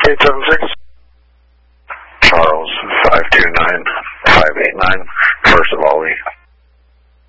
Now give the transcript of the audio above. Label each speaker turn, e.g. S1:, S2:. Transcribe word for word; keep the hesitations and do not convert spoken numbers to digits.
S1: eight seven six.
S2: Charles, five two nine, five eight nine, first of all, Lee.